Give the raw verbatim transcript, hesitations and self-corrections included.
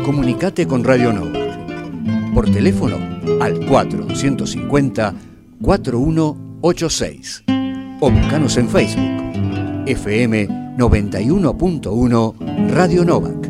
Comunicate con Radio Nova. Por teléfono al cuatro dos cinco cero, cuatro uno ocho seis. O buscanos en Facebook. F M noventa y uno punto uno Radio Novak.